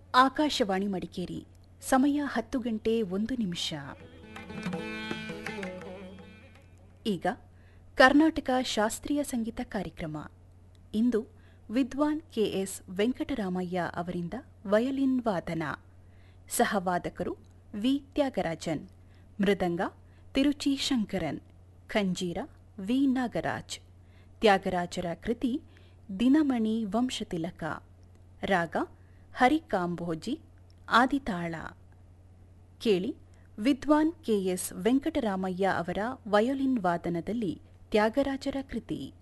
ಆಕಾಶವಾಣಿ ಮಡಿಕೇರಿ ಸಮಯ 10 ಗಂಟೆ 1 ನಿಮಿಷ. ಈಗ ಕರ್ನಾಟಕ ಶಾಸ್ತ್ರೀಯ ಸಂಗೀತ ಕಾರ್ಯಕ್ರಮ. ಇಂದು ವಿದ್ವಾನ್ ಕೆಎಸ್ ವೆಂಕಟರಾಮಯ್ಯ ಅವರಿಂದ ವಯಲಿನ್ ವಾದನ. ಸಹವಾದಕರು ವಿ ತ್ಯಾಗರಾಜನ್, ಮೃದಂಗ ತಿರುಚಿ ಶಂಕರನ್, ಖಂಜೀರ ವಿ ನಾಗರಾಜ್. ತ್ಯಾಗರಾಜರ ಕೃತಿ ದಿನಮಣಿ ವಂಶತಿಲಕ. ರಾಗ ಹರಿಕಾಂಬೋಜಿ, ಆದಿತಾಳ. ಕೇಳಿ ವಿದ್ವಾನ್ ಕೆಎಸ್ ವೆಂಕಟರಾಮಯ್ಯ ಅವರ ವಯೋಲಿನ್ ವಾದನದಲ್ಲಿ ತ್ಯಾಗರಾಜರ ಕೃತಿ.